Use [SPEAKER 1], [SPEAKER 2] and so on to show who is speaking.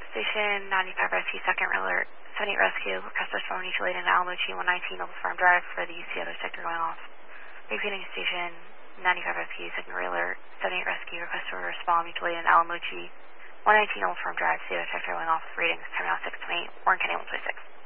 [SPEAKER 1] Station 95 Rescue, second alert, 78 Rescue, request to respond mutually in Alamochi 119 Old Farm Drive for the UC other sector going off. Repeating Station 95 Rescue, second alert, 78 Rescue, request to respond mutually in Alamochi 119 Old Farm Drive, the other sector going off with readings, time now 6:28, Warren County 126.